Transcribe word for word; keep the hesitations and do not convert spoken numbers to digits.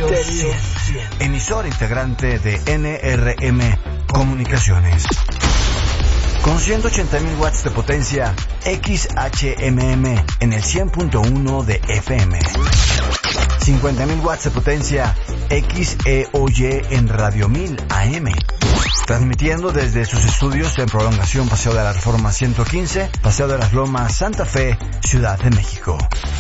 Stereo cien. Emisora integrante de N R M Comunicaciones. Con ciento ochenta mil watts de potencia, X H M M en el cien punto uno de F M. cincuenta mil watts de potencia, X E O Y en Radio mil A M. Transmitiendo desde sus estudios en Prolongación Paseo de la Reforma ciento quince, Paseo de las Lomas, Santa Fe, Ciudad de México.